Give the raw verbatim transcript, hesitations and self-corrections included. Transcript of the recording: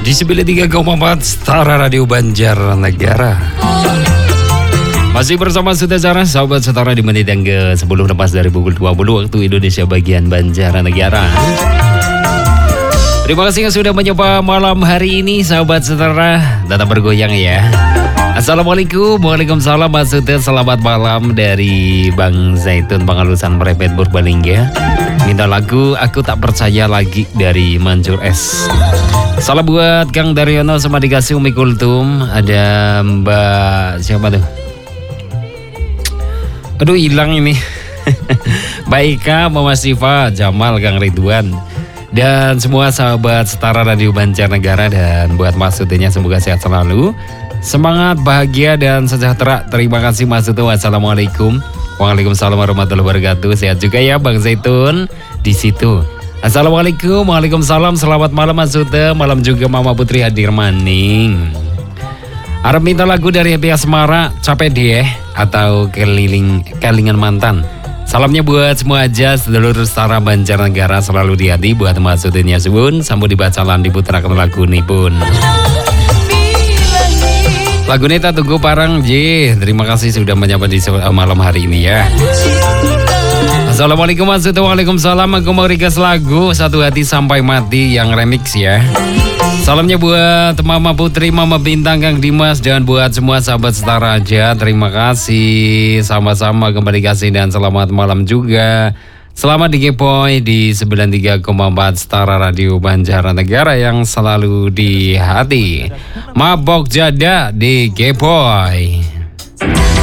di sembilan puluh tiga koma empat Setara Radio Banjarnegara. Masih bersama Sutesara, sahabat Setara di menit yang ke sepuluh lepas dari pukul dua puluh waktu Indonesia bagian Banjarnegara. Terima kasih yang sudah menyapa malam hari ini, sahabat Setara. Tetap bergoyang ya. Assalamualaikum, waalaikumsalam Mas Sute. Selamat malam dari Bang Zaitun Pengalusan Merepet Purbalingga. Minta lagu Aku Tak Percaya Lagi dari Manjur S. Salam buat Kang Daryono sama dikasih Umi Kultum. Ada Mbak siapa tuh? Aduh hilang ini. Mbak Ika, Mama Siva, Jamal, Kang Ridwan, dan semua sahabat Setara Radio Banjarnegara. Dan buat Mas Sutenya semoga sehat selalu, semangat, bahagia, dan sejahtera. Terima kasih Mas Sutu. Wassalamualaikum. Waalaikumsalam warahmatullahi wabarakatuh. Sehat juga ya Bang Zaitun di situ. Assalamualaikum. Waalaikumsalam. Selamat malam Mas Sutu. Malam juga Mama Putri hadir maning. Arep minta lagu dari Happy Asmara, Capek Deh atau Keliling Kelingan Mantan. Salamnya buat semua aja sedulur Setara Banjarnegara, selalu di hati. Buat Mas Sutunya Subun, sambil dibaca lan diputrakan lagu ini pun. Lagu ini tak tunggu parang J. Terima kasih sudah menyapa di malam hari ini ya. Assalamualaikum Mas Sutu. Waalaikumsalam. Aku mau request lagu Satu Hati Sampai Mati yang remix ya. Salamnya buat Mama Putri, Mama Bintang, Kang Dimas, dan buat semua sahabat Setara aja. Terima kasih. Sama-sama kembali kasih dan selamat malam juga. Selamat di Gepoy di sembilan puluh tiga koma empat Setara Radio Banjarnegara yang selalu di hati. Mabok Jada di Gepoy.